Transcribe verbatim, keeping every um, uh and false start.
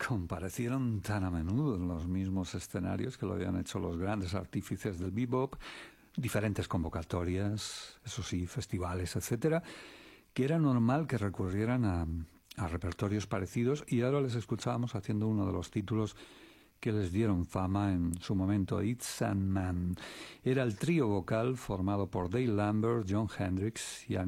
comparecieron tan a menudo en los mismos escenarios que lo habían hecho los grandes artífices del bebop, diferentes convocatorias, eso sí, festivales, etcétera, que era normal que recurrieran a, a repertorios parecidos, y ahora les escuchábamos haciendo uno de los títulos que les dieron fama en su momento, It's Sandman. Era el trío vocal formado por Dale Lambert, Jon Hendricks y